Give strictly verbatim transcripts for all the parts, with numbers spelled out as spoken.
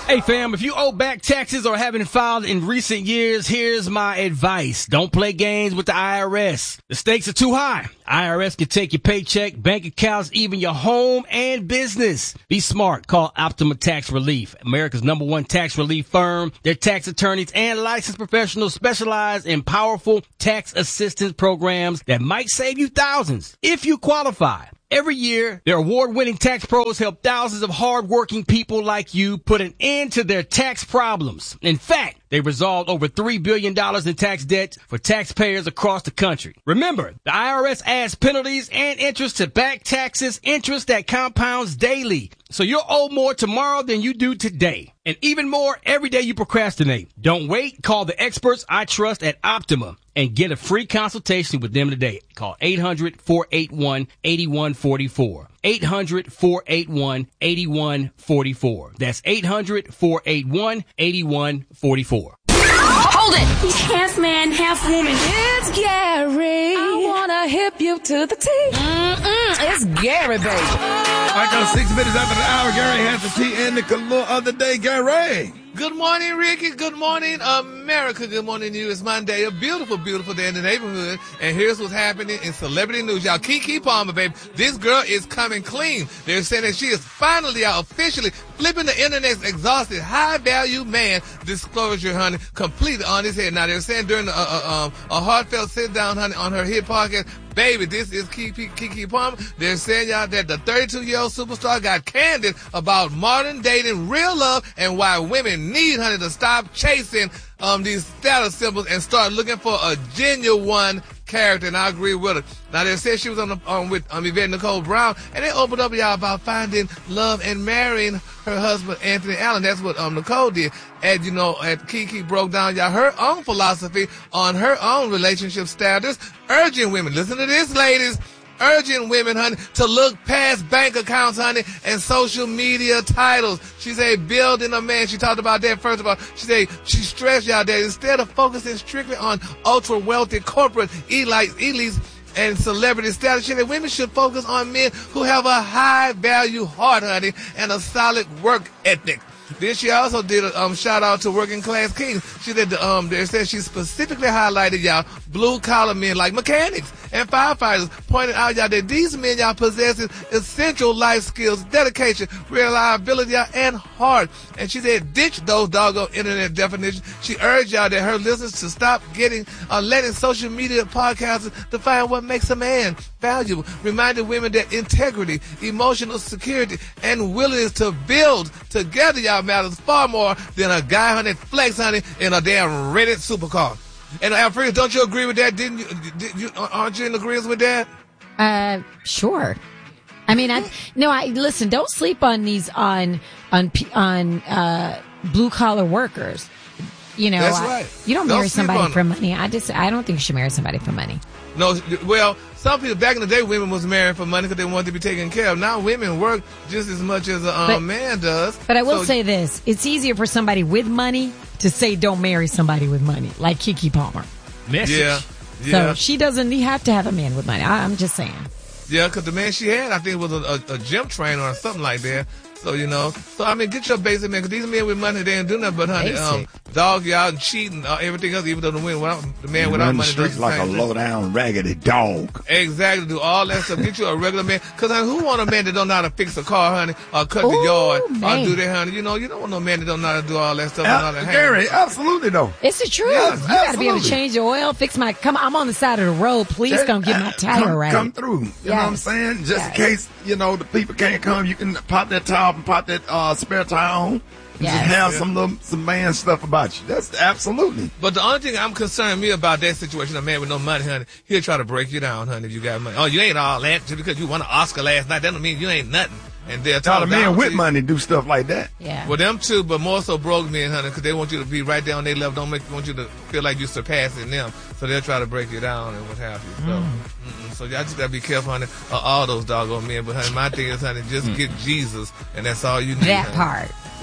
Hey fam, if you owe back taxes or haven't filed in recent years, here's my advice. Don't play games with the I R S. The stakes are too high. I R S can take your paycheck, bank accounts, even your home and business. Be smart. Call Optima Tax Relief, America's number one tax relief firm. Their tax attorneys and licensed professionals specialize in powerful tax assistance programs that might save you thousands if you qualify. Every year, their award-winning tax pros help thousands of hard-working people like you put an end to their tax problems. In fact, they resolved over three billion dollars in tax debt for taxpayers across the country. Remember, the I R S adds penalties and interest to back taxes, interest that compounds daily. So you'll owe more tomorrow than you do today. And even more every day you procrastinate. Don't wait. Call the experts I trust at Optima and get a free consultation with them today. Call eight hundred, four eight one, eight one four four. eight hundred, four eight one, eight one four four. That's eight hundred, four eight one, eight one four four. Hold it! He's half man, half woman. It's Gary. I wanna hip you to the T. Mm-mm, it's Gary, baby. All right, now six minutes after the hour, Gary has the tea and the color of the day. Gary. Good morning, Ricky. Good morning, America. Good morning to you. It's Monday, a beautiful, beautiful day in the neighborhood. And here's what's happening in celebrity news. Y'all, Keke Palmer, baby. This girl is coming clean. They're saying that she is finally out officially flipping the internet's exhausted high-value man disclosure, honey, completely on his head. Now, they're saying during a, a, um, a heartfelt sit-down, honey, on her hit podcast, baby, this is Keke, Keke Palmer. They're saying, y'all, that the thirty-two-year-old superstar got candid about modern dating, real love, and why women need, honey, to stop chasing um these status symbols and start looking for a genuine character. And I agree with her. Now, they said she was on the on with um, Yvette Nicole Brown, and they opened up, y'all, about finding love and marrying her husband, Anthony Allen. That's what um Nicole did. And, you know, and Keke broke down, y'all, her own philosophy on her own relationship status, urging women, listen to this, ladies, urging women, honey, to look past bank accounts, honey, and social media titles. She said building a man. She talked about that first of all. She said she stressed y'all that instead of focusing strictly on ultra wealthy corporate elites, elites and celebrity status, she said women should focus on men who have a high value heart, honey, and a solid work ethic. Then she also did a um, shout out to working class kings. She did the, um, they said she specifically highlighted, y'all, blue collar men like mechanics and firefighters, pointed out, y'all, that these men, y'all, possess essential life skills, dedication, reliability, y'all, and heart. And she said, ditch those doggone internet definitions. She urged y'all that her listeners to stop getting, uh, letting social media podcasters define what makes a man valuable. Reminded women that integrity, emotional security, and willingness to build together, y'all, matters far more than a guy, honey, flex, honey, in a damn Reddit supercar. And Alfred, don't you agree with that? Didn't you? Did you aren't you in agreement with that? Uh, sure. I mean, I no. I listen. Don't sleep on these on on on uh, blue collar workers. You know, that's I, right. You don't, don't marry somebody for them. money. I just I don't think you should marry somebody for money. No, well, some people back in the day, women was married for money because they wanted to be taken care of. Now women work just as much as a um, but, man does. But I will so, say this: it's easier for somebody with money to say don't marry somebody with money, like Keke Palmer. Message. Yeah, yeah. So she doesn't have to have a man with money. I, I'm just saying. Yeah, because the man she had, I think, was a, a, a gym trainer or something like that. So, you know, so I mean, get your basic man, because these men with money, they ain't do nothing but, honey, um, dog you out and cheating, uh, everything else, even though the, women without, the man you without run money the streets does like a thing. low down raggedy dog. Exactly, do all that stuff. Get you a regular man, because honey, who want a man that don't know how to fix a car, honey, or cut Ooh, the yard, man. or do that, honey? You know, you don't want no man that don't know how to do all that stuff. Uh, and Gary, absolutely though. It's the truth. Yes, you got to be able to absolutely. change the oil, fix my. Come, I'm on the side of the road. Please Just, come get my uh, tire come, right. Come through. You Yes. know what I'm saying? Just Yes. in case, you know, the people can't come, you can pop that tire and pop that uh, spare tire on. And Yes. just have Yeah. some little, some man stuff about you. That's absolutely. But the only thing I'm concerned me about that situation, a man with no money, honey, he'll try to break you down, honey, if you got money. Oh, you ain't all that just because you won an Oscar last night. That don't mean you ain't nothing. And they'll A lot talk of down men to with you. money do stuff like that. Yeah. Well, them too, but more so broke men, honey, because they want you to be right there on their level. Don't make want you to feel like you're surpassing them. So they'll try to break you down and what have you. So, Mm. mm-mm. so y'all just gotta be careful, honey, of all those doggone men. But honey, my thing is, honey, just Mm. get Jesus, and that's all you need. That honey. part.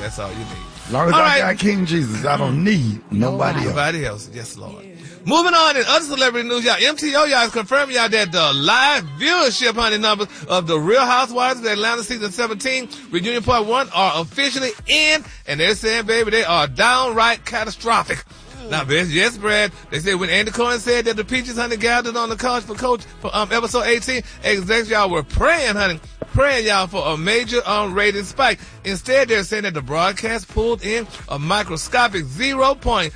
That's all you need. As long as All I right. got King Jesus, I don't need nobody else. Nobody else. Yes, Lord. Moving on in other celebrity news, y'all. M T O, y'all, is confirming y'all that the live viewership, honey, numbers of the Real Housewives of Atlanta season seventeen reunion part one are officially in, and they're saying, baby, they are downright catastrophic. Now, yes, Brad. They said when Andy Cohen said that the Peaches, honey, gathered on the couch for Coach for um, episode eighteen, execs, y'all were praying, honey, praying, y'all, for a major um, rating spike. Instead, they're saying that the broadcast pulled in a microscopic zero point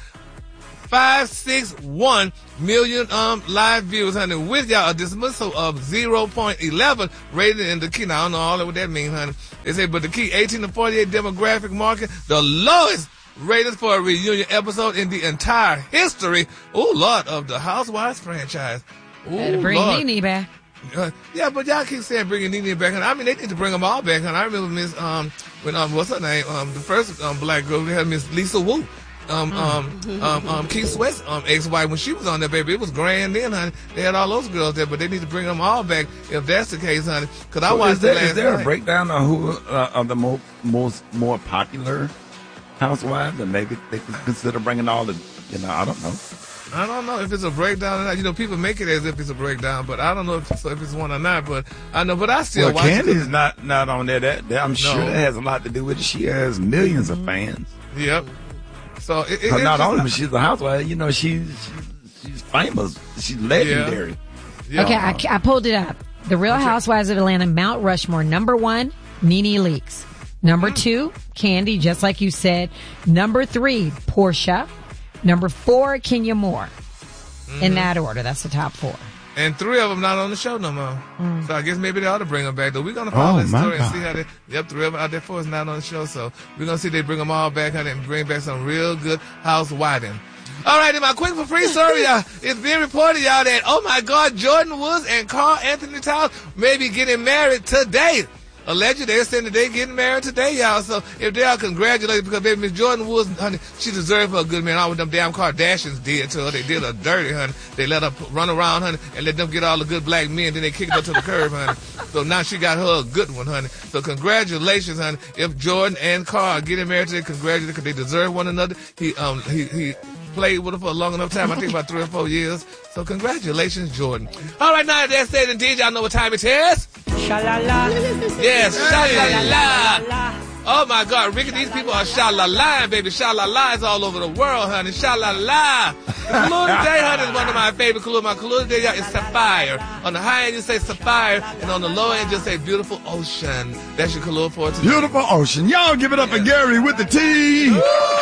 five six one million um, live views, honey, with y'all a dismissal of zero point one one rated in the key. Now, I don't know all of what that means, honey. They say, but the key eighteen to forty-eight demographic market, the lowest rated for a reunion episode in the entire history, oh Lord, of the Housewives franchise. Better Ooh, bring Lord. Nene back. Uh, yeah, but y'all keep saying bringing Nene back. I mean, they need to bring them all back. And I remember Miss um when um what's her name um the first um black girl we had Miss Lisa Wu. Um, um, um, um, Keith Sweat's um, ex-wife, when she was on there, baby, it was grand then, honey. They had all those girls there, but they need to bring them all back if that's the case, honey. Because I So watched is there, it last is there night. a breakdown of who uh, of the mo- most more popular housewives, and maybe they could consider bringing all the, you know, I don't know. I don't know if it's a breakdown or not. You know, people make it as if it's a breakdown, but I don't know if it's, if it's one or not. But I know, but I still Well, watch it. Candy's not not on there. That, that I'm sure No. that has a lot to do with it. She has millions of fans. Yep. So it, it, But it's not just only not- is she's a housewife, you know, she's she's, she's famous. She's legendary. yeah. Okay, I, I pulled it up. The Real Housewives of Atlanta, Mount Rushmore. Number one, Nene Leakes. Number two, Candy, just like you said. Number three, Portia. Number four, Kenya Moore. In that order, that's the top four. And three of them not on the show no more. So I guess maybe they ought to bring them back. Though we're gonna follow Oh, that my story and God. see how they. Yep, three of them out there four is not on the show. So we're gonna see if they bring them all back, honey, and bring back some real good housewiving. All right, in my quick for free story, y'all, it's being reported, y'all, that oh my God, Jordan Woods and Carl Anthony Towns may be getting married today. Allegedly, they're saying that they're getting married today, y'all. So if they are, congratulated, because baby Miss Jordan Woods, honey, she deserved for a good man. All what them damn Kardashians did to her. They did her dirty, honey. They let her p- run around, honey, and let them get all the good black men. Then they kicked her to the curb, honey. So now she got her a good one, honey. So congratulations, honey. If Jordan and Carl are getting married today, congratulations, because they deserve one another. He um he he played with her for a long enough time. I think about three or four years. So congratulations, Jordan. All right, now that's it. Indeed, y'all know what time it is. Sha-la-la. Yes, sha-la-la. Oh, my God, Ricky, these people are sha-la-la, baby. Sha-la-la is all over the world, honey. Sha-la-la. The Kahlua today, honey, is one of my favorite Kahlua. My Kahlua today, y'all, is sapphire. On the high end, you say sapphire, and on the low end, just say beautiful ocean. That's your Kahlua for today. Beautiful ocean. Y'all give it up for Gary with the T.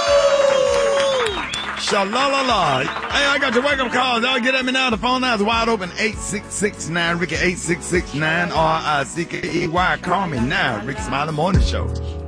Sha-la-la-la. Hey, I got your wake-up calls. Y'all get at me now. The phone line is wide open. eight six six nine Ricky, eight six six nine R I C K E Y. Call me now. Ricky Smiley Morning Show.